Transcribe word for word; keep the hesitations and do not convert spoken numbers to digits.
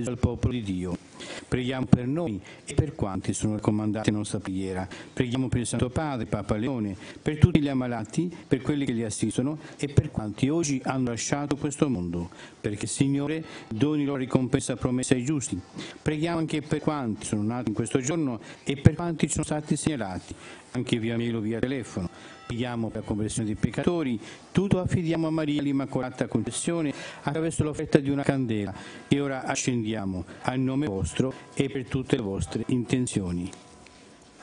Gesù al popolo di Dio. Preghiamo per noi e per quanti sono raccomandati alla nostra preghiera. Preghiamo per il Santo Padre, Papa Leone, per tutti gli ammalati, per quelli che li assistono e per quanti oggi hanno lasciato questo mondo, perché il Signore doni loro ricompensa promessa ai giusti. Preghiamo anche per quanti sono nati in questo giorno e per quanti sono stati segnalati, anche via mail o via telefono. Preghiamo per la conversione dei peccatori, tutto affidiamo a Maria l'Immacolata Concezione attraverso l'offerta di una candela e ora accendiamo al nome vostro e per tutte le vostre intenzioni.